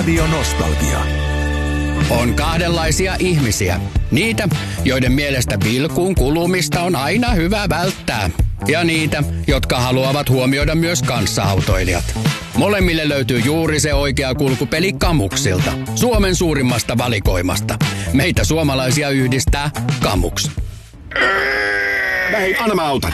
Radio Nostalgia. On kahdenlaisia ihmisiä. Niitä, joiden mielestä pilkuun kulumista on aina hyvä välttää. Ja niitä, jotka haluavat huomioida myös kanssaautoilijat. Molemmille löytyy juuri se oikea kulkupeli Kamuksilta. Suomen suurimmasta valikoimasta. Meitä suomalaisia yhdistää Kamuks. Hei, anna mä autan.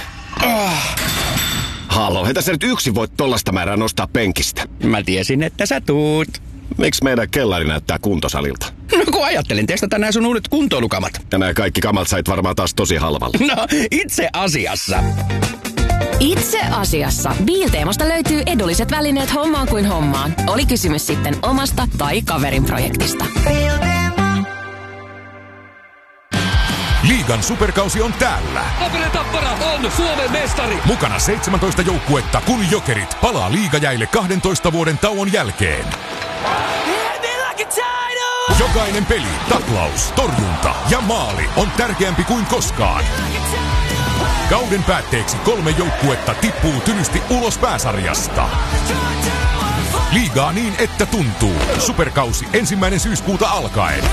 Haloo, heitä sä nyt yksin voit tollasta määrää nostaa penkistä. Mä tiesin, että sä tuut. Miksi meidän kellari näyttää kuntosalilta? No kun ajattelin testata nämä sun uudet kuntoilukamat. Ja nämä kaikki kamat sait varmaan taas tosi halvalla. No, itse asiassa. Itse asiassa Biilteemosta löytyy edulliset välineet hommaan kuin hommaan. Oli kysymys sitten omasta tai kaverin projektista. Liigan superkausi on täällä. Tappara on Suomen mestari. Mukana 17 joukkuetta, kun Jokerit palaa liigajäille 12 vuoden tauon jälkeen. Jokainen peli, taklaus, torjunta ja maali on tärkeämpi kuin koskaan. Kauden päätteeksi 3 joukkuetta tippuu tylysti ulos pääsarjasta. Liigaa niin, että tuntuu. Superkausi 1. syyskuuta alkaen.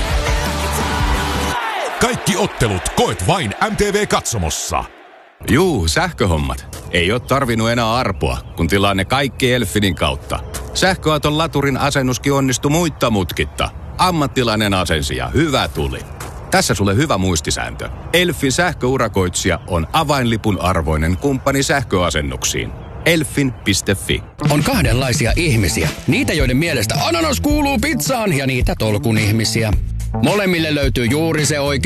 Kaikki ottelut koet vain MTV-katsomossa. Juu, sähköhommat. Ei ole tarvinnut enää arpoa, kun tilaa ne kaikki Elfinin kautta. Sähköauton laturin asennuskin onnistui muitta mutkitta. Ammattilainen asensi ja hyvä tuli. Tässä sulle hyvä muistisääntö. Elfin sähköurakoitsija on avainlipun arvoinen kumppani sähköasennuksiin. Elfin.fi. On kahdenlaisia ihmisiä. Niitä, joiden mielestä ananas kuuluu pizzaan, ja niitä tolkun ihmisiä. Molemmille löytyy juuri se oikea